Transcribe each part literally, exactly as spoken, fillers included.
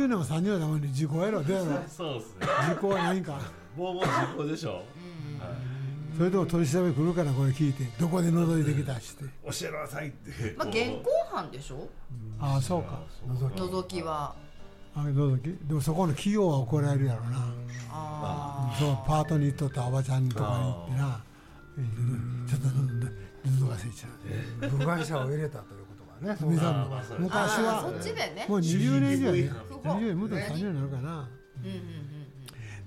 うねんもさんじゅうねんもに時効やろどうやろそうですね時効はないんかもうもう時効でしょ、はい、 それでも取り調べ来るからこれ聞いてどこで覗いてきたして教えなさいって、 まあ、現行犯でしょ、 うん、ああそうか覗きはあ覗きでもそこの企業は怒られるやろなあそうパートに行っとったおばちゃんとかに行ってなちょっと覗かせちゃう部外者を入れたということがね昔はそっちでねもうにじゅうねん以上ねにじゅうねんもっとさんじゅうねんになるかな、うんうんうん、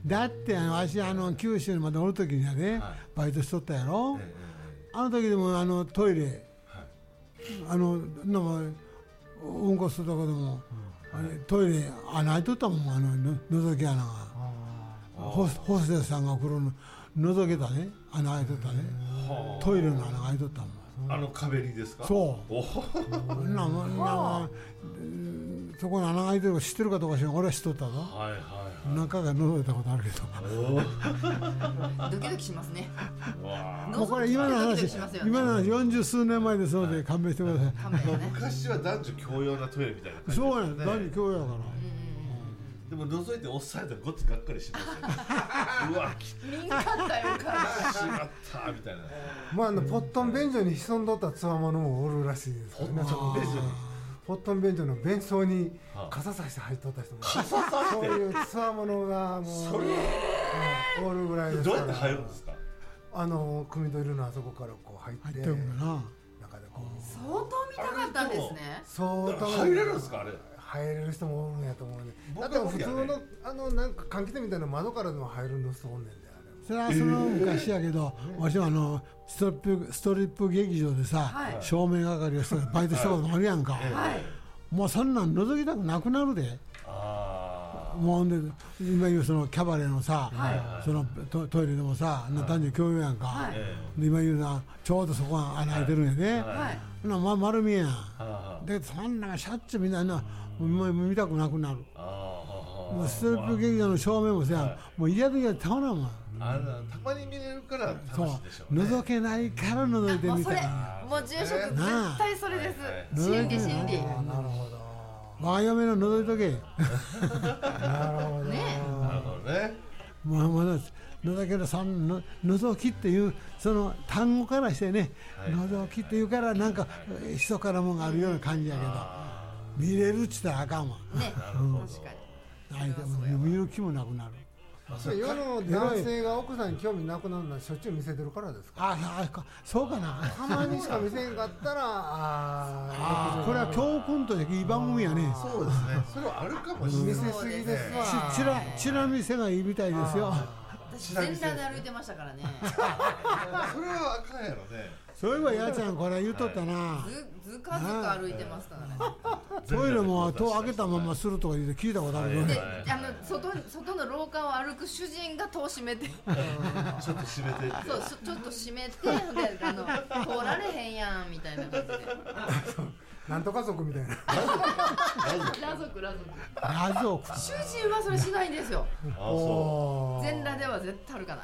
だってあのわしあの九州にまでおる時にはね、はい、バイトしとったやろ、えー、あの時でもあのトイレ、はい、あのなんかうんこするとこでも、うん、トイレ穴開いとったもんあのの覗き穴がホス、ホステスさんが来るの覗けたね穴開いとったねトイレの穴が開いとったもんあの壁にですかそうなななそこに穴が開いてるか知ってるかどうか知らん俺は知っとったぞ、はいはいはい、中が覗いたことあるけどドキドキしますねもうこれ今の話、ね、今の話よんじゅう数年前ですので勘弁してください、ね、 昔は男女共用なトイレみたいな感じ、 そうやね男女共用やから、 でも覗いて押されたらごっつがっかりしますよねうわ見んかったよからしまったみたいなまああのポットン便所に潜んどったつわものもおるらしいですからねポットン便所の便槽に傘さして入っとった人も傘さしてそういうつわものがもうそれ、うん、おるぐらいですからどうやって入るんですかあの組ドリルのあそこからこう入って入ってるんだな中でこう相当見たかったんですね相当入れるんですかあれ入れる人もおるんやと思うねだって普通のあのなんか換気扇みたいな窓からでも入るの人おんねんだよそれはその昔やけど、えー、わしはあのストリップストリップ劇場でさ、はい、照明係をしてバイトしたこともあるやんか、はい、もうそんなん覗きたくなくなるであもうで今言うそのキャバレーのさ、はい、その ト, トイレでもさ男女共用やんか、はい、で今言うなちょうどそこが穴開いてるんやで、はい、なま丸見えやん、はい、でそんなしゃっちゅうみんな見たくなくなるあもうストリップ劇場の照明もさ、はい、もう嫌で嫌でたまらんわあたまに見れるから楽しいでしょうね覗けないから覗いてみたいもう住職絶対それです心理心理なるほど我が嫁の覗いとけなるほどねなるほどねまあまだ覗けるさんの覗きっていうその単語からしてね、はい、覗きっていうからなんか密かなものがあるような感じやけど見れるっつったらあかんわね、うん、確かに相手も見る気もなくなる世の男性が奥さんに興味なくなるのはしょっちゅう見せてるからですかああそうかなたまにしか見せんかったらああこれは教訓としていい番組やねそうですねそれはあるかもしれない見せすぎですわちらちら見せがいいみたいですよ私全裸で歩いてましたからねそれはあかんやろねそういえばやちゃんこれ言っとったな、 はい、ず, ずかずか歩いてますからねトイレも戸開けたままするとか言って聞いたことあるよねであの 外, 外の廊下を歩く主人が戸を閉めてちょっと閉めてってそうちょっと閉めてであの通られへんやんみたいな感じでなんとか族みたいなラ族ラ族ラ族主人はそれしないんですよあそう全裸では絶対歩かない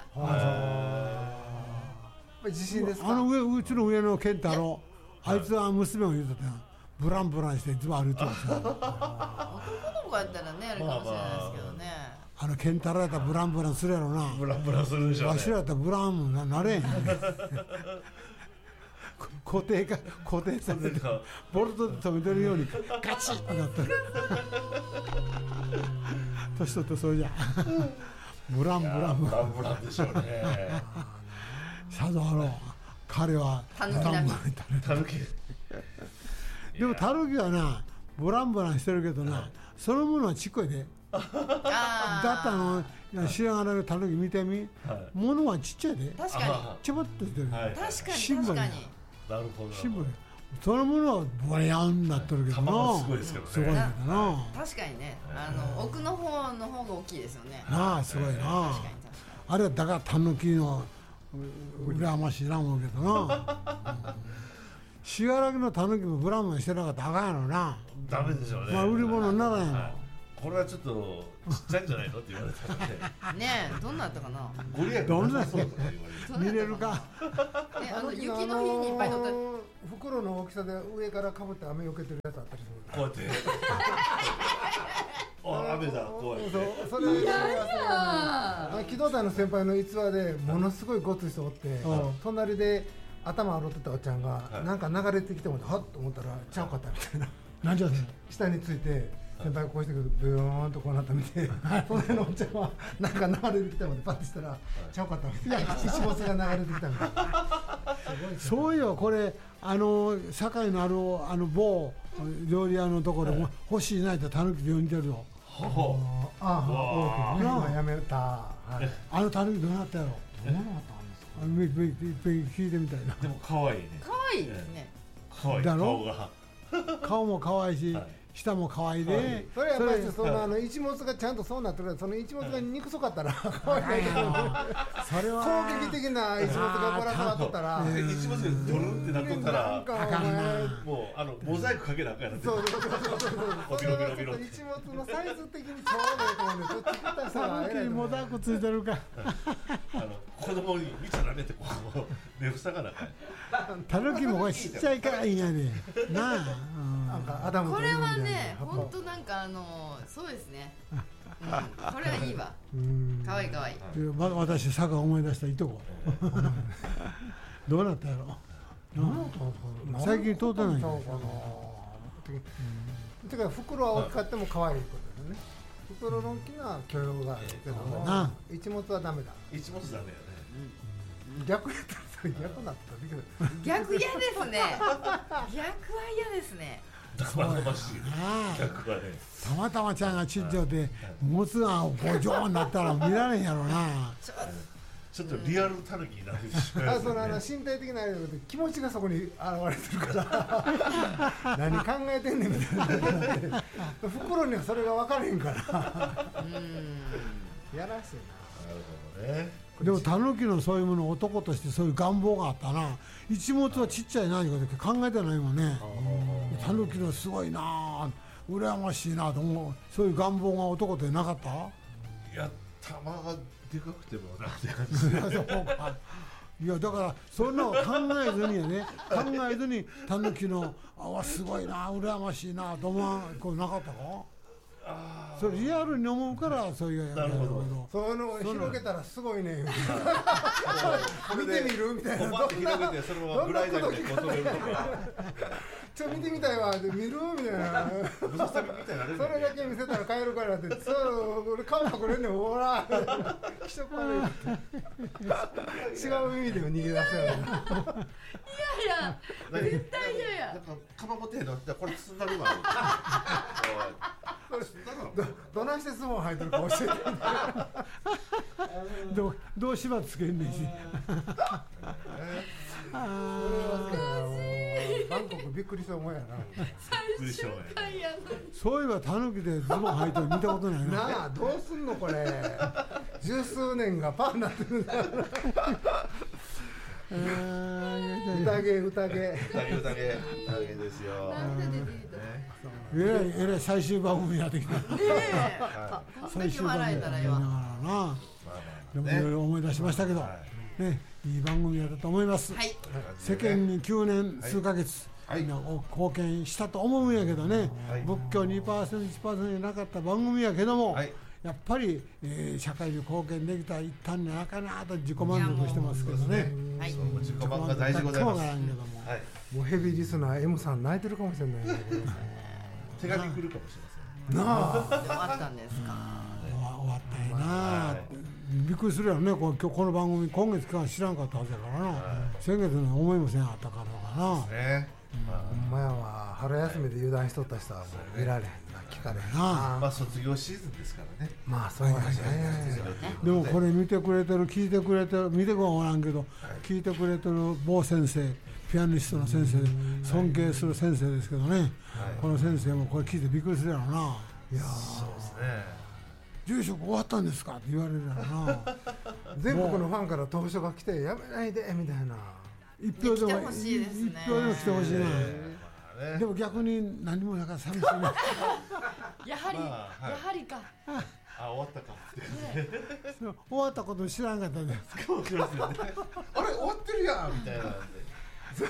自信ですかあの上うちの上の健太郎あいつは娘を言うとったよブランブランしていつも歩いてるんですよ男の子やったらねあれかもしれないですけどねあの健太郎やったらブランブランするやろなブランブランするでしょうねわしらやったらブランも な, なれへん固定か固定されてボルトで止めてるようにガチッとなってる年取ってそれじゃブランブランブランブランでしょうねさぞあろう彼はタヌキ並みタヌキでもタヌキはなブランブランしてるけどなそのものはちっこいでだってあの知らないタヌキ見てみ、はい、ものはちっちゃいで確かにちょぼっとしてる、 はい、確かに確かになるほどシンプルそのものはボヤーンになってるけどな、 はい、すごいですけどねすごいけどな確かにねあの奥の方の方が大きいですよねなあすごいな、えー、確かに確かにあれはだからタヌキの羨ましいな思うけどな信楽のタヌキもブランブランしてなかったらあかんやろなダメでしょうねまあ売り物にならんやろ、はいこれはちょっとちっちゃいんじゃないのって言われたのでねえどんなだったかなご利益どんなそう見れるかえあの雪の日にいっぱい乗った袋の大きさで上からかぶって雨よけてるやつあったりするこうやってあ雨だこうやってそうそれいやいや機動隊の先輩の逸話でものすごいごつい人おって、隣で頭洗ってたおっちゃんがなんか流れてきてもはっと思ったらちゃうかったみたいな。 なんじゃそれ下について先輩こうしてくるとブヨーンとこうなったみて隣のおっちゃんはなんか流れてきたのでパッてしたらちゃうかったみたいな。一物が流れてきたみたいな。 そういえばこれあの堺のあるあの某料理屋のところでも欲しいないとタヌキで呼んでるよ。 ほうああ、大きいね。今やめた。はい。 あのタヌキどうなったやろ。 どうなったんですか。 あのいっぺんいっぺん聞いてみたいな。 でも可愛いね可愛いですね。 可愛いだろ顔が顔も可愛いし、 はい舌も可愛いで。 それやっぱりそのあの一物がちゃんとそうなってるから、その一物が憎そかったら可愛いけど、 それは攻撃的な一物がぶら下がっとったら、 で一物でドルンってなっとったらなんかお前もうあのモザイクかけなあかんやなってそうそうそうそうそう。 ビそれはロビロビロちょっと一物のサイズ的にちょうどいいと思うんで、そっち方したらタヌキにモザイクついてるか。 あの子供に見ちゃダメってこう目塞がなあかんタヌキもこれちっちゃいからいいんやで。なあ。 なんかアダムとこれイブみたいなはね、 葉っぱ本当なんかあのそうですね。うん、これはいいわ。 うん可愛い可愛い。 でわ私佐賀思い出したいとこ。どうなったやろ。最近通ってないんだよてか袋は大きかっても可愛いことですね。袋の大きな許容があるけども、 なあ一物はダメだ。 一物ダメやね逆やったらそれ逆になったらできる。 逆嫌ですね。逆は嫌ですね。 生々しいああ逆はねたまたまちゃんがちっちゃで持つがごじょうになったら見られんやろな。 ちょっとリアルタヌキになってしまうあそのあの身体的なあれだけど気持ちがそこに現れてるから何考えてんねんみたいな袋にはそれが分からへんからやらしいなるほどねでもタヌキのそういうもの男としてそういう願望があったな。一物はちっちゃいないうこと考えてないもんね。タヌキのすごいな羨ましいなと思う。そういう願望が男ってなかった？ いや玉がでかくてもなって感じそうか。いやだからそんなの考えずにやね考えずにタヌキのあわすごいな羨ましいなと思わんこうなかったか？ あそれリアルに思うからそういうやなるほどそういうのを広げたらすごいね見てみるみたいなパッて広げてそのままグライダーみたいにこう飛べるとかちょっと見てみたいわで見るみたいなムササビみたいになれるそれだけ見せたら帰るからってそう俺顔隠れんねんほら気色悪い違う意味でも逃げ出すよねいやいや絶対嫌やなんかかまぼてへんのこれ包んだるわどどないしてズボン履いてるか教えてどうどう縛つけんねんしバンコクびっくりした思いやな最終回やのにそういえばタヌキでズボン履いてるの見たことないな。 なあどうすんのこれ十数年がパーになってるんだよえー宴宴宴宴宴ですよ涙出てきたえらいえらい最終番組やってきた。 ねえこんだけ笑えたらよながらな。でもいろいろ思い出しましたけど、ねいい番組だったと思います。 はい世間にきゅうねん数ヶ月、みんな貢献したと思うんやけどね、仏教 にパーセントいちパーセント じゃなかった番組やけども、やっぱり、えー、社会に貢献できた一端になかなと自己満足してますけどね。 はい自己満が大事でございますはいもうヘビーリスナー M さん泣いてるかもしれないね手紙来るかもしれませんなあ終わったんですか終わ終わったんやな、びっくりするやろねこの今日この番組今月から知らんかったはずやからな、先月の思いもせんあったからかな、 ねほんまやわ春休みで油断しとった人はもう見られへんな聞かれへんなまあ卒業シーズンですからねまあそうやねでもこれ見てくれてる聞いてくれてる見てくはおらんけど、聞いてくれてる某先生ピアニストの先生で尊敬する先生ですけどね、この先生もこれ聞いてびっくりするやろな。 いやそうですね住職終わったんですかって言われるやろな全国のファンから投書が来てやめないでみたいな一票でも来てほしいですね一票でも来てほしいな、 ねでも逆に何もなから寂しいなやはり、 まあはいやはりかあ終わったかってそう終わったこと知らんかったんですあれ終わってるやんみたいなんで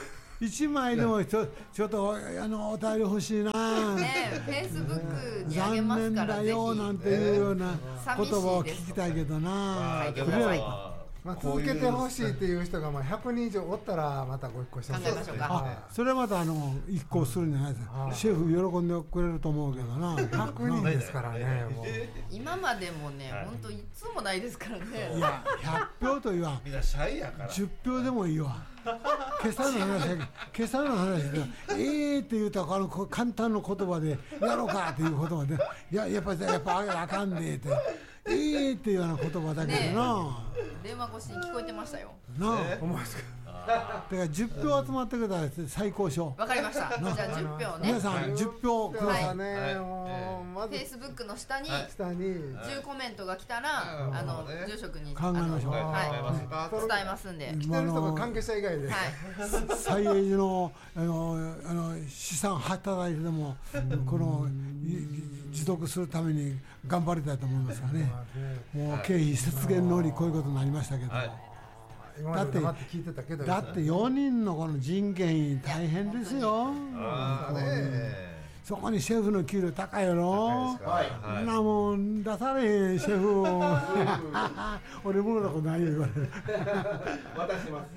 いちまいでもちょちょっとあのお便り欲しいな、 ね、フェイスブックにあげま残念すからぜだよひなんていうようなね言葉を聞きたいけどな、 寂しいですくれないあまあ、続けてほしいっていう人がまあひゃくにん以上おったらまたご一行してほしい考えましょうかあそれはまたあの一行するんじゃないですか、シェフ喜んでくれると思うけどな、 ひゃくにんですからねもう今までもね、本当いつもないですからね。 いやひゃくひょうと言わんみんなシャイやからじゅっぴょうでもいいわ。今朝の話だけ今朝の話で「えー」って言うたらあのこ簡単な言葉で「やろうか」っていう言葉で「いややっぱやっぱあかんで」って「えー」っていうような言葉だけどな、 電話越しに聞こえてましたよ。 なあ、 思いますかだからじゅっぴょう集まってくれたら最高賞。 わかりました。じゃあじゅっぴょうね。 皆さんじゅっぴょうください。 はねもうまずフェイスブックの下に下にじゅうコメントが来たら、あの住職に考えましょう。 はい伝えますんで。 来てる人が関係者以外ではい。 西英寺のあのあの資産働いてでもこの持続するために頑張りたいと思いますからね。もう経費節減のりこういうことになりましたけど。 今まで黙って聞いてたけどだってよにんのこの人件費大変ですよ。 あーねそこにシェフの給料高いやろ。そんなもん出されへんシェフを俺ものことないよ言われる。 渡します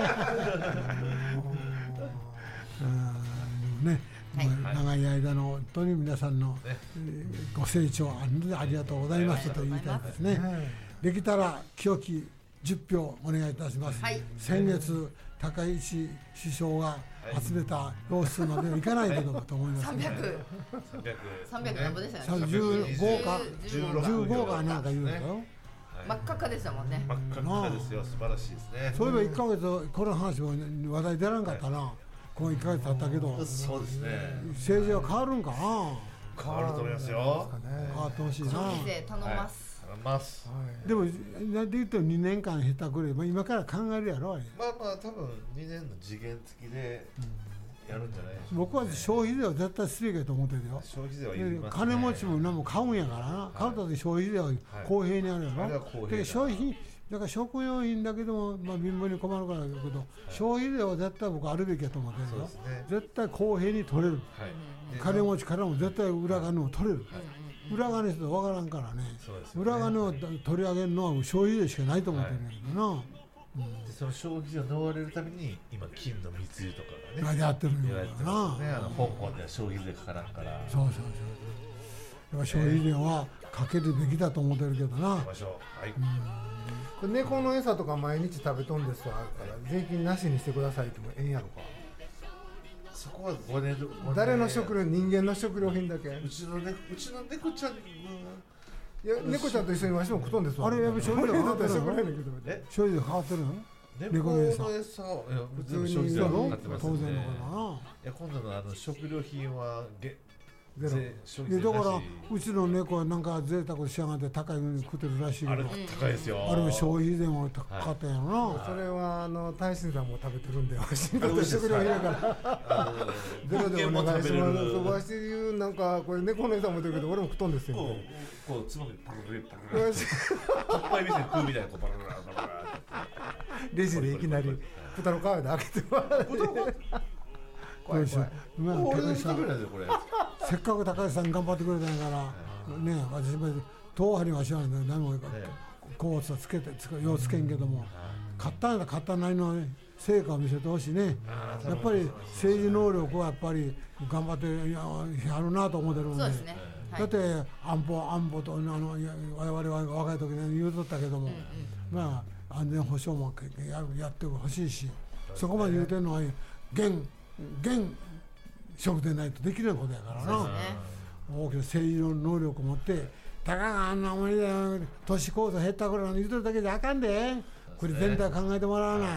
うんね、長い間の本当に皆さんのご清聴ありがとうございますと言いたいですね。できたら清きじゅっぴょうお願いいたします。 はい、 先月高市首相が集めた票数まではいかないけどもと思います、 三百。三百何ぼでしたね。 じゅうごかじゅうじゅうごかなんか言うんだよ。 真っ赤っかでしたもんね。 真っ赤っかですよ、素晴らしいですね。 そういえばいっかげつこの話も話題出らんかったな。このいっかげつ経ったけどそうですね。 政治は変わるんかな。 変わると思いますよ。 変わってほしいな。 消費税頼ます。 ますでもなんて言ってもにねんかん下手くれ、まあ、今から考えるやろあれ。 まあまあ多分にねんの次元付きでやるんじゃないでしょうかね。 僕は消費税は絶対すべきやと思ってるよ。 消費税はいりますね。 金持ちも何も買うんやからな、買うたって消費税は公平にあるやろ、 あれは公平だで消費だから食用品だけども、まあ、貧乏に困るからだけど、消費税は絶対僕あるべきやと思ってるよ、 そうですね。 絶対公平に取れる、 はい。 金持ちからも絶対裏金を取れる、裏金の人分からんからね、 そうですよね裏金を取り上げるのは消費税しかないと思ってるんだけどな、 でその消費税を逃れるために今金の密輸とかがねやってるんや言われてからな、 ますよね。あの香港では消費税かからんからそうそうそうそう、やっぱ消費税はかけるべきだと思ってるけどな、 行きましょう。はい。 これ猫の餌とか毎日食べとんですわから税金なしにしてくださいってもええんやろか。 そこはごねん誰の食料、人間の食料品だけ。 うちのねうちの猫ちゃんいや猫ちゃんと一緒にわしも食とんですわ。 あれやっぱ消費税変わってるの食料品だけどえ消費税変わってるの猫のの餌餌をいや普通に消費税そうやろはかかってます当然よね。 のことな。 いや今度のあの食料品はげゼロ税消費でだから税なし。 うちの猫はなんか贅沢しやがって高いのに食ってるらしいけど、 あれあれ高いですよ。 も消費税も高かったんやろな、 それはあの大臣さんも食べてるんでわしにとって食料品やからあゼロでお願いしま人間も食べれるす。わし言うなんかこれ猫の餌も出るけど俺も食っとんですよ。 こうこうつまみパルルパルルわしパッパイ店食うみたいなこうパルルパルルパルルレジでいきなり豚の皮で開けてもらって怖い怖い。 今これで高橋さん食べないでこれ。 せっかく高橋さん頑張ってくれたんやからね、私も東波には知らないんだ何もこうつけてつけようつけんけども、買ったんや買ったなりの成果を見せてほしいね。やっぱり政治能力はやっぱり頑張ってやるなと思ってるんで。 そうですね。はいだって安保安保とあのいや我々は若い時に言うとったけども、まあ安全保障もややってほしいし、そこまで言うてるのは現現職でないとできないことやからな。 そうですね。 大きな政治の能力を持ってたかがあんなもんで都市構造減った頃なんて言うとるだけじゃあかんで、これ全体考えてもらわない。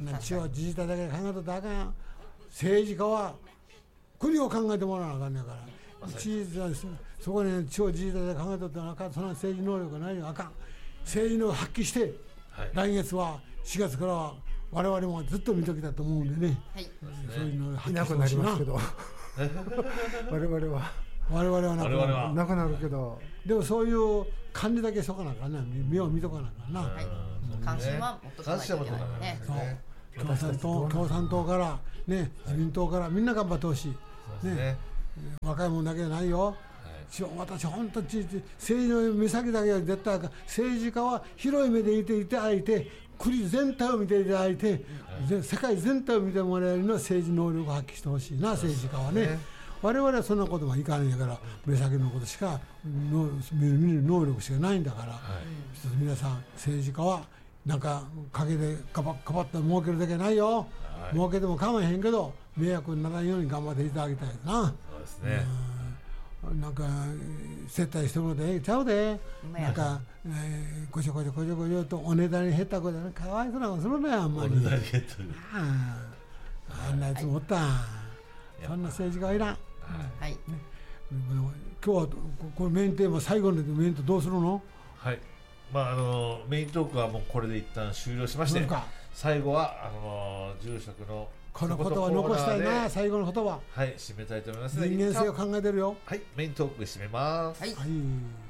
な地方自治体だけで考えとったらあかん。政治家は国を考えてもらわなあかんねんから。地域はそこに地方自治体で考えとったらあかん。その政治能力がないのあかん。政治能力を発揮して、 はい、 来月はしがつからは我々もずっと見ときたと思うんでね。 はい。 そういうのを発いなく揮してほしいななりますけ。ど我々は我々はなくなる我々はなくなるけどでもそういう管理だけしとかなあかんな、目を見とかなあかんな、 はい。関心は持っとかないといけないね。 そう共産党共産党からね、自民党からみんな頑張ってほしい。 そうですね。 若いもんだけじゃないよ。私本当に政治の目先だけは絶対政治家は広い目でいていただいて、国全体を見ていただいて、世界全体を見てもらえるのは政治能力を発揮してほしいな、政治家はね。我々はそんなこともいかないんだから、目先のことしか見る能力しかないんだから、一つ皆さん政治家はなんか陰でかばかばって儲けるだけないよ。儲けても構わへんけど迷惑にならないように頑張っていただきたいな。 そうですね。 なんか接待してもらってちゃうで、なんか、えー、こちょこちょこちょこちょとお値段に減ったことでかわいそうなことするね、あんまり。 お値段に減ったあんなやつもおった、はい、そんな政治家はいらん。はい、ね、今日はこれメインテーマ最後のメインとどうするの？ はい、まああのメイントークはもうこれで一旦終了しまして、最後はあの住職のこの言葉残したいな、最後の言葉。 はい、締めたいと思います。 人間性を考えてるよ。 はい、メイントーク締めます。 はい。はい